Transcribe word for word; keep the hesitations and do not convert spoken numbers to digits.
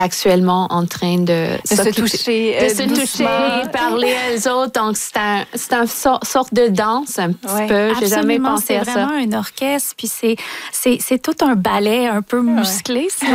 actuellement en train de, de se toucher, de euh, se doucement. toucher, parler aux autres. Donc, c'est un, c'est une sorte de danse un petit ouais, peu. J'ai jamais pensé à ça. C'est vraiment un orchestre, puis c'est, c'est, c'est tout un ballet un peu musclé, si